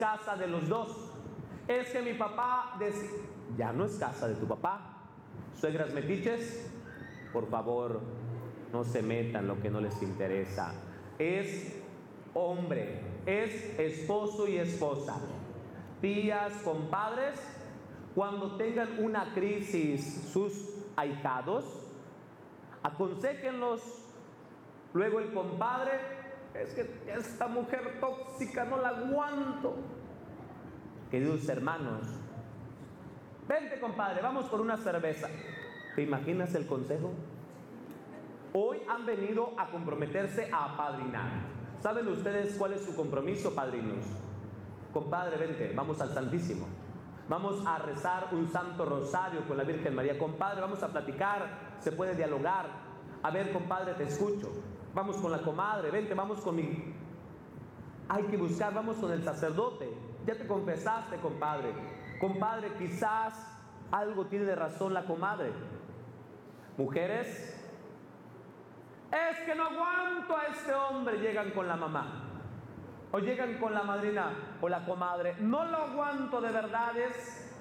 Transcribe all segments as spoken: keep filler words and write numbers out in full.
casa de los dos. Es que mi papá decía, ya no es casa de tu papá. Suegras metiches, por favor, no se metan lo que no les interesa. Es hombre, es esposo y esposa. Tías, compadres, cuando tengan una crisis sus ahijados, aconséjenlos. Luego el compadre, es que esta mujer tóxica no la aguanto. Queridos hermanos, vente compadre, vamos por una cerveza. ¿Te imaginas el consejo? Hoy han venido a comprometerse a apadrinar. ¿Saben ustedes cuál es su compromiso, padrinos? Compadre, vente, vamos al Santísimo. Vamos a rezar un santo rosario con la Virgen María. Compadre, vamos a platicar, se puede dialogar. A ver, compadre, te escucho. Vamos con la comadre, vente, vamos con mi... Hay que buscar, vamos con el sacerdote. Ya te confesaste, compadre. Compadre, quizás algo tiene de razón la comadre. Mujeres, es que no aguanto a este hombre. Llegan con la mamá, o llegan con la madrina o la comadre. No lo aguanto de verdades.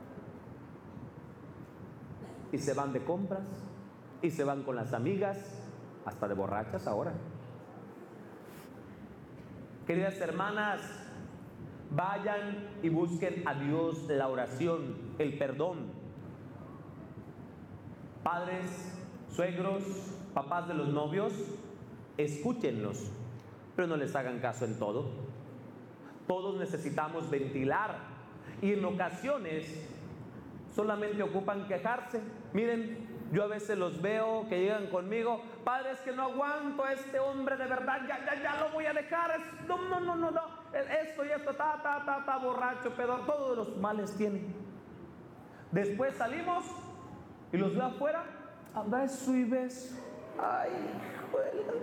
Y se van de compras, y se van con las amigas, hasta de borrachas ahora. Queridas hermanas, vayan y busquen a Dios la oración, el perdón. Padres, suegros, papás de los novios, escúchenlos, pero no les hagan caso en todo. Todos necesitamos ventilar, y en ocasiones solamente ocupan quejarse. Miren, yo a veces los veo que llegan conmigo, padre, es que no aguanto a este hombre, de verdad, ya, ya, ya lo voy a dejar, es, no, no, no, no, no, esto y esto, ta, ta, ta, ta, borracho, pedo, todos los males tienen. Después salimos y los veo afuera, a beso y beso, ay, joder.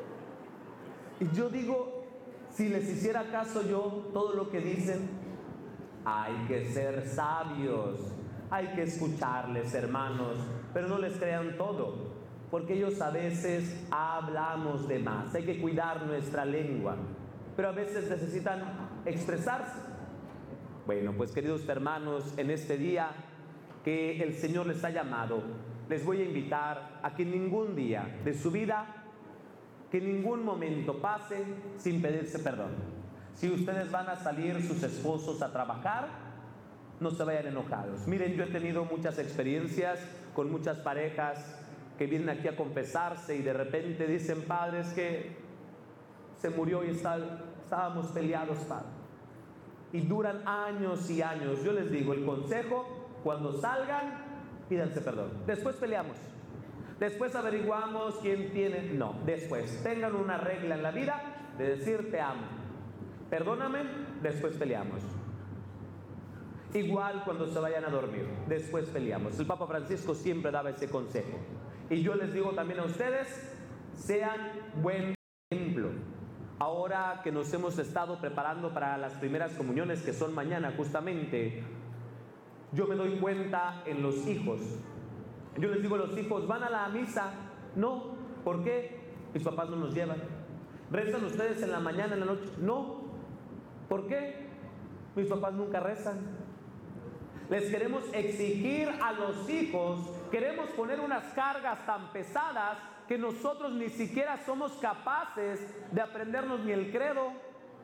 Y yo digo, si les hiciera caso yo, todo lo que dicen, hay que ser sabios. Hay que escucharles, hermanos, pero no les crean todo, porque ellos a veces hablamos de más. Hay que cuidar nuestra lengua, pero a veces necesitan expresarse. Bueno, pues queridos hermanos, en este día que el Señor les ha llamado, les voy a invitar a que ningún día de su vida, que ningún momento pase sin pedirse perdón. Si ustedes van a salir sus esposos a trabajar, no se vayan enojados. Miren, yo he tenido muchas experiencias con muchas parejas que vienen aquí a confesarse y de repente dicen, padre, es que se murió y está, estábamos peleados, padre. Y duran años y años. Yo les digo, el consejo, cuando salgan, pídanse perdón. Después peleamos. Después averiguamos quién tiene. No, después. Tengan una regla en la vida de decir te amo. Perdóname, después peleamos. Igual cuando se vayan a dormir, después peleamos. El Papa Francisco siempre daba ese consejo. Y yo les digo también a ustedes, sean buen ejemplo. Ahora que nos hemos estado preparando para las primeras comuniones, que son mañana justamente, yo me doy cuenta en los hijos. Yo les digo a los hijos, ¿van a la misa? No. ¿Por qué? Mis papás no nos llevan. ¿Rezan ustedes en la mañana, en la noche? No. ¿Por qué? Mis papás nunca rezan. Les queremos exigir a los hijos, queremos poner unas cargas tan pesadas que nosotros ni siquiera somos capaces de aprendernos ni el credo.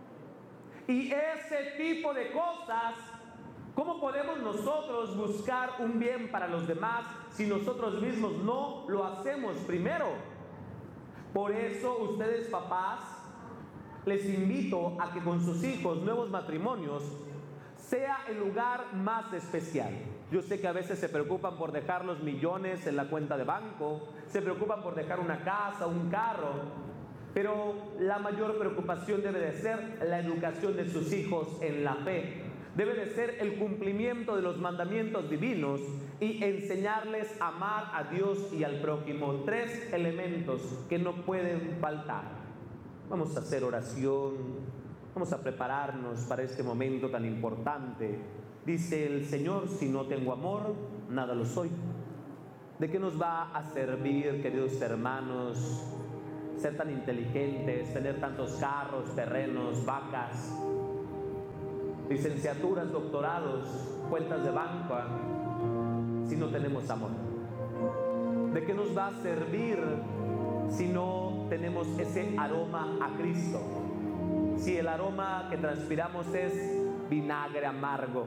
Y ese tipo de cosas, ¿cómo podemos nosotros buscar un bien para los demás si nosotros mismos no lo hacemos primero? Por eso ustedes, papás, les invito a que con sus hijos, nuevos matrimonios, sea el lugar más especial. Yo sé que a veces se preocupan por dejar los millones en la cuenta de banco, se preocupan por dejar una casa, un carro, pero la mayor preocupación debe de ser la educación de sus hijos en la fe. Debe de ser el cumplimiento de los mandamientos divinos y enseñarles a amar a Dios y al prójimo. Tres elementos que no pueden faltar. Vamos a hacer oración. Vamos a prepararnos para este momento tan importante. Dice el Señor, si no tengo amor, nada lo soy. ¿De qué nos va a servir, queridos hermanos, ser tan inteligentes, tener tantos carros, terrenos, vacas? licenciaturas, doctorados, cuentas de banca, si no tenemos amor? ¿De qué nos va a servir si no tenemos ese aroma a Cristo? Si el aroma que transpiramos es vinagre amargo.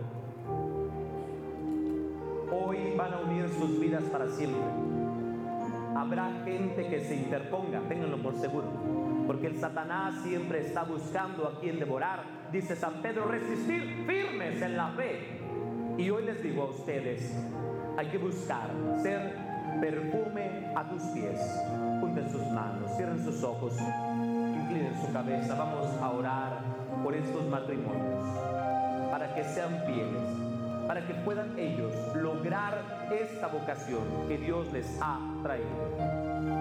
Hoy van a unir sus vidas para siempre. Habrá gente que se interponga, ténganlo por seguro, porque el Satanás siempre está buscando a quien devorar. Dice San Pedro, resistir firmes en la fe. Y hoy les digo a ustedes, hay que buscar ser perfume a tus pies. Junten sus manos, cierren sus ojos, inclinen su cabeza. Vamos a orar por estos matrimonios para que sean fieles, para que puedan ellos lograr esta vocación que Dios les ha traído.